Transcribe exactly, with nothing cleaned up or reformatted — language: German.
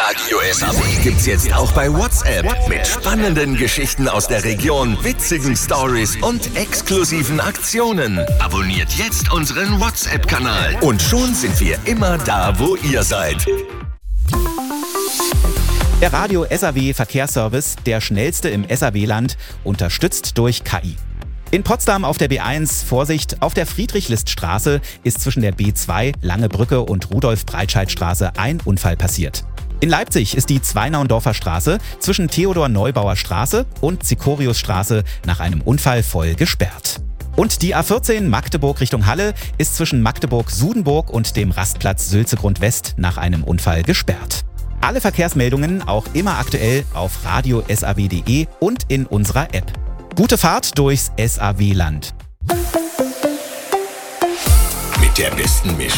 Radio S A W gibt's jetzt auch bei WhatsApp. Mit spannenden Geschichten aus der Region, witzigen Stories und exklusiven Aktionen. Abonniert jetzt unseren WhatsApp-Kanal. Und schon sind wir immer da, wo ihr seid. Der Radio S A W Verkehrsservice, der schnellste im S A W-Land, unterstützt durch K I. In Potsdam auf der B eins, Vorsicht, auf der Friedrich-List-Straße ist zwischen der B zwei, Lange Brücke und Rudolf-Breitscheid-Straße ein Unfall passiert. In Leipzig ist die Zweinaundorfer Straße zwischen Theodor-Neubauer Straße und Zikorius-Straße nach einem Unfall voll gesperrt. Und die A vierzehn Magdeburg Richtung Halle ist zwischen Magdeburg-Sudenburg und dem Rastplatz Sülzegrund West nach einem Unfall gesperrt. Alle Verkehrsmeldungen auch immer aktuell auf radio S A W punkt de und in unserer App. Gute Fahrt durchs S A W-Land. Mit der besten Mischung